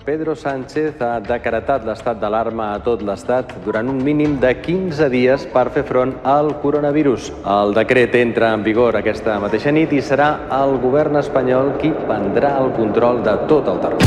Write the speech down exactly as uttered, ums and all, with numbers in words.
Pedro Sánchez ha decretat l'estat d'alarma a tot l'estat durant un mínim de quinze dies per fer front al coronavirus. El decret entra en vigor aquesta mateixa nit i serà el govern espanyol qui prendrà el control de tot el territori.